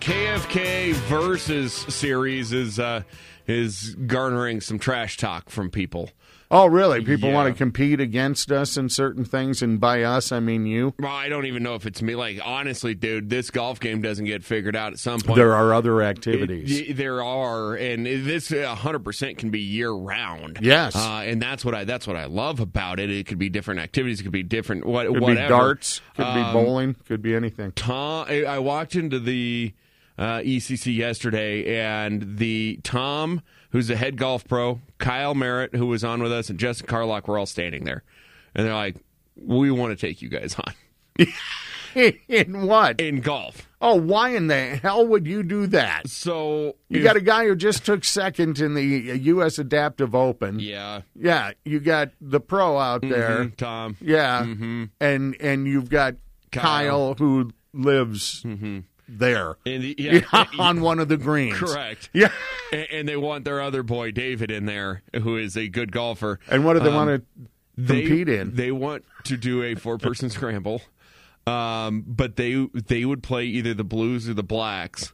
KFK versus series is garnering some trash talk from people. Oh, really? People Yeah. want to compete against us in certain things, and by us, I mean you? Well, I don't even know if it's me. Like, honestly, dude, this golf game doesn't get figured out at some point. There are other activities. There are, and this 100% can be year-round. Yes. And that's what I love about it. It could be different activities. It could be different Could whatever. be darts, could be bowling, could be anything. I walked into the ECC yesterday, and Tom, who's a head golf pro, Kyle Merritt, who was on with us, and Justin Carlock were all standing there. And they're like, we want to take you guys on. In what? In golf. Oh, why in the hell would you do that? So You got a guy who just took second in the U.S. Adaptive Open. Yeah. Yeah, you got the pro out there. Tom. Yeah, and you've got Kyle who lives there on one of the greens. Correct. Yeah. And they want their other boy, David, in there, who is a good golfer. And what do they want to compete in? They want to do a four-person scramble, but they would play either the Blues or the Blacks,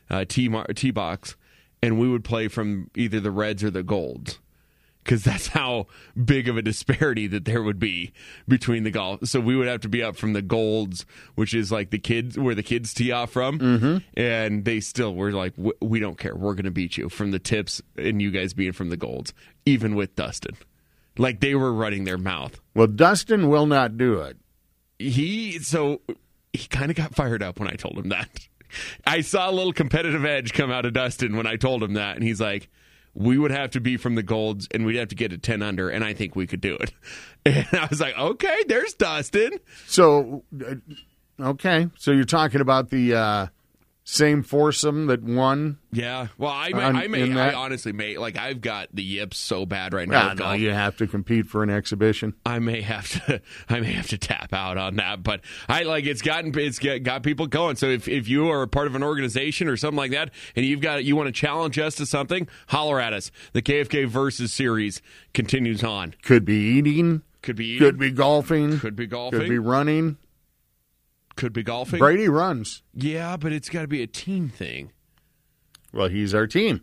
T-box, and we would play from either the Reds or the Golds. Because that's how big of a disparity that there would be between the golf. So we would have to be up from the Golds, which is like where the kids tee off from. And they still were like, we don't care. We're going to beat you from the tips and you guys being from the Golds, even with Dustin. Like they were running their mouth. Well, Dustin will not do it. He kind of got fired up when I told him that. I saw a little competitive edge come out of Dustin when I told him that. And he's like, we would have to be from the Golds, and we'd have to get a 10 under, and I think we could do it. And I was like, okay, there's Dustin. So, okay. So you're talking about the same foursome that won? Yeah. Well, I honestly may. Like, I've got the yips so bad right now. No, you have to compete for an exhibition. I may have to tap out on that, but it's got people going. So if you are a part of an organization or something like that, and you want to challenge us to something, holler at us. The KFK versus series continues on. Could be eating. Could be golfing. Could be golfing. Could be running. Could be golfing. Brady runs. Yeah, but it's got to be a team thing. Well, he's our team.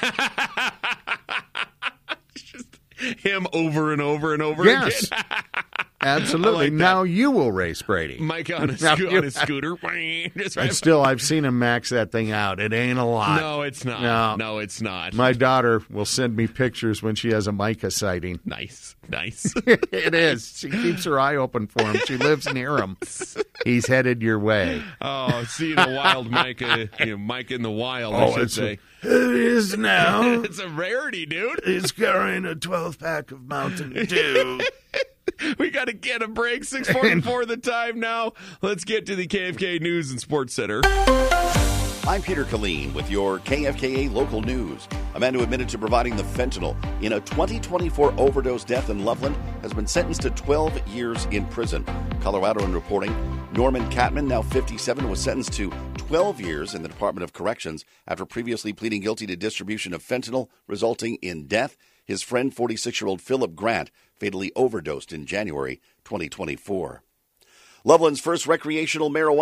Just him over and over and over yes. again. Absolutely. Like now you will race Brady. Mike on his scooter. And still, I've seen him max that thing out. It ain't a lot. No, it's not. No, it's not. My daughter will send me pictures when she has a Micah sighting. Nice. It is. She keeps her eye open for him. She lives near him. He's headed your way. Oh, see the wild Micah. Micah in the wild, I should say. It is now. It's a rarity, dude. He's carrying a 12-pack of Mountain Dew. We got to get a break. 6:44 the time now. Let's get to the KFK News and Sports Center. I'm Peter Killeen with your KFKA local news. A man who admitted to providing the fentanyl in a 2024 overdose death in Loveland has been sentenced to 12 years in prison. Coloradoan reporting, Norman Catman, now 57, was sentenced to 12 years in the Department of Corrections after previously pleading guilty to distribution of fentanyl, resulting in death. His friend, 46-year-old Philip Grant, fatally overdosed in January 2024. Loveland's first recreational marijuana